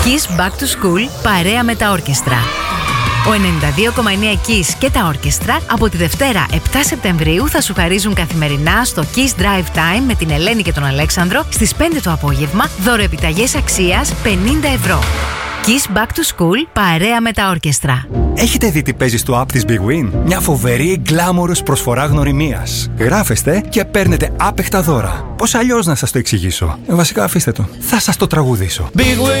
Kiss Back to School παρέα με τα όρκεστρα. Ο 92,9 Kiss και τα όρκεστρα από τη Δευτέρα 7 Σεπτεμβρίου θα σου χαρίζουν καθημερινά στο Kiss Drive Time με την Ελένη και τον Αλέξανδρο στις 5 το απόγευμα δωροεπιταγές αξίας 50 ευρώ. Kiss Back to School παρέα με τα όρκεστρα. Έχετε δει τι παίζει στο app της Big Win? Μια φοβερή γκλάμορος προσφορά γνωριμίας. Γράφεστε και παίρνετε άπεχτα δώρα. Πώς αλλιώς να σας το εξηγήσω? Βασικά αφήστε το. Θα σας το τραγουδήσω.